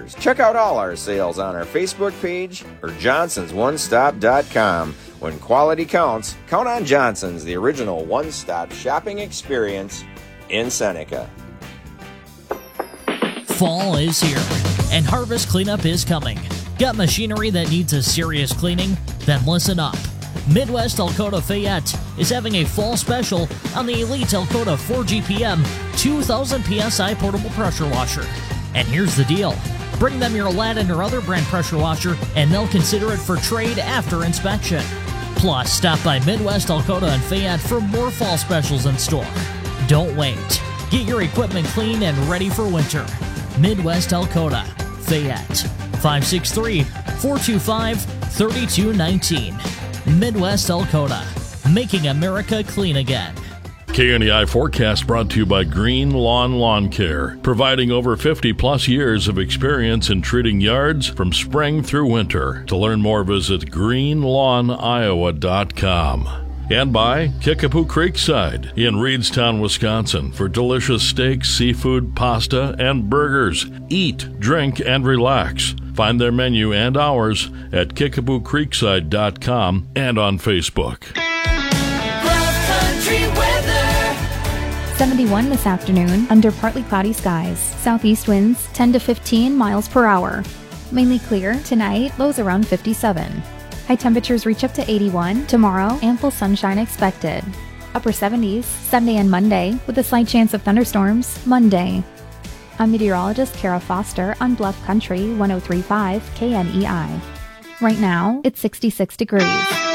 stores. Check out all our sales on our Facebook page or johnsonsonestop.com. When quality counts, count on Johnson's, the original one-stop shopping experience in Seneca. Fall is here, and harvest cleanup is coming. Got machinery that needs a serious cleaning? Then listen up. Midwest Alcoa Fayette is having a fall special on the Elite Alcoa 4GPM 2000 PSI portable pressure washer. And here's the deal. Bring them your Aladdin or other brand pressure washer, and they'll consider it for trade after inspection. Plus, stop by Midwest Alcoa and Fayette for more fall specials in store. Don't wait. Get your equipment clean and ready for winter. Midwest Alcoa, Fayette, 563-425-3219. Midwest Alcoa, making America clean again. KNEI forecast brought to you by Green Lawn Care, providing over 50-plus years of experience in treating yards from spring through winter. To learn more, visit greenlawniowa.com. And by Kickapoo Creekside in Reedstown, Wisconsin, for delicious steaks, seafood, pasta, and burgers. Eat, drink, and relax. Find their menu and hours at KickapooCreekside.com and on Facebook. 71 this afternoon under partly cloudy skies. Southeast winds 10 to 15 miles per hour. Mainly clear tonight, lows around 57. High temperatures reach up to 81. Tomorrow, ample sunshine expected. Upper 70s Sunday and Monday with a slight chance of thunderstorms Monday. I'm meteorologist Kara Foster on Bluff Country 103.5 KNEI. Right now, it's 66 degrees.